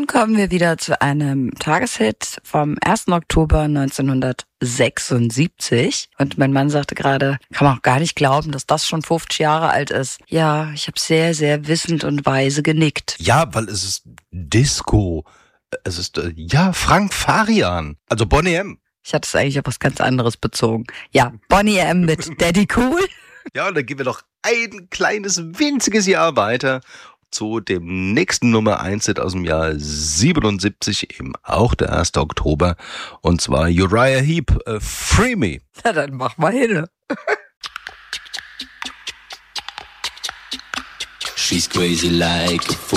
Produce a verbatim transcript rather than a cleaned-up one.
nun kommen wir wieder zu einem Tageshit vom ersten Oktober neunzehnhundertsechsundsiebzig. Und mein Mann sagte gerade, kann man auch gar nicht glauben, dass das schon fünfzig Jahre alt ist. Ja, ich habe sehr, sehr wissend und weise genickt. Ja, weil es ist Disco. Es ist, äh, ja, Frank Farian. Also Boney M. Ich hatte es eigentlich auf was ganz anderes bezogen. Ja, Boney M. mit Daddy Cool. Ja, und dann gehen wir noch ein kleines, winziges Jahr weiter zu dem nächsten Nummer eins Hit aus dem Jahr siebenundsiebzig, eben auch der erste Oktober. Und zwar Uriah Heep, uh, Free Me. Na, dann mach mal hin. She's crazy like a fool.